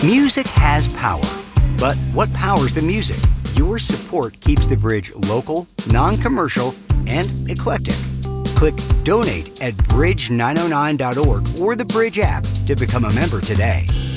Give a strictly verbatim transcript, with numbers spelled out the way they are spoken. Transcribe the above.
Music has power, but what powers the music? Your support keeps the Bridge local, non-commercial, and eclectic. Click Donate at bridge nine oh nine dot org or the Bridge app to become a member today.